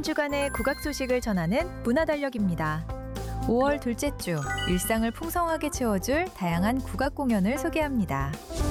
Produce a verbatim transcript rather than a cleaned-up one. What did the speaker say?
주간의 국악 소식을 전하는 문화달력입니다. 오월 둘째 주, 일상을 풍성하게 채워줄 다양한 국악 공연을 소개합니다.